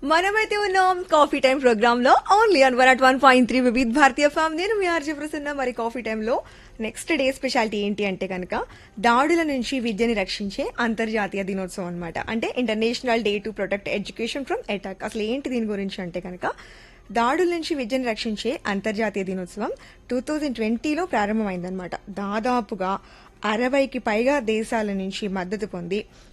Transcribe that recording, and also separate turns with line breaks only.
మనమైతే ఉన్నాం coffee time programme లో ఓన్లీ ఆన్ 101.3 వివిధ భారతీయ ఫామ్. నేను మీ ఆర్జే ప్రసన్న. మరి కాఫీ టైంలో నెక్స్ట్ డే స్పెషాలిటీ ఏంటి అంటే కనుక దాడుల నుంచి విద్యని రక్షించే అంతర్జాతీయ దినోత్సవం అన్నమాట. అంటే international day to protect education from attack. అసలు ఏంటి దీని గురించి అంటే కనుక దాడుల నుంచి విద్యను రక్షించే అంతర్జాతీయ దినోత్సవం 2020లో ప్రారంభమైందనమాట. దాదాపుగా 60కి పైగా దేశాల నుంచి మద్దతు పొంది